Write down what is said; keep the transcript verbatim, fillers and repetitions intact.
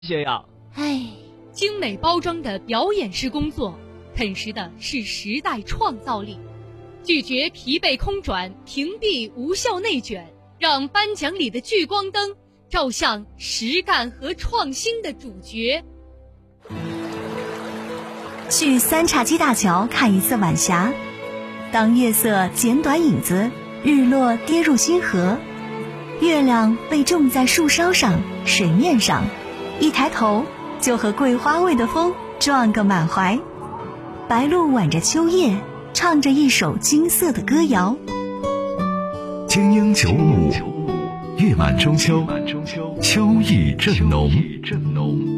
些呀。 唉，精美包装的表演式工作，啃食的是时代创造力。拒绝疲惫空转，屏蔽无效内卷，让颁奖礼的聚光灯照向实干和创新的主角。 去三岔基大桥看一次晚霞，当月色剪短影子，日落跌入星河，月亮被种在树梢上、水面上，一抬头就和桂花味的风撞个满怀。白鹭挽着秋叶，唱着一首金色的歌谣。 精英九五，月满中秋，秋意正浓。